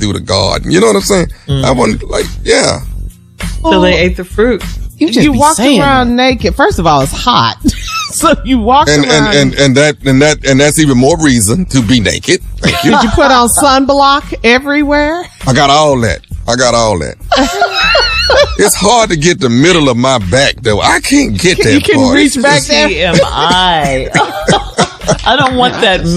through the garden. You know what I'm saying? I want yeah. So they ate the fruit. You walked around naked. First of all, it's hot. So you walked around. And that's even more reason to be naked. Thank you. Did you put on sunblock everywhere? I got all that. It's hard to get the middle of my back, though. I can't get that You can part. reach back there. TMI. I don't want that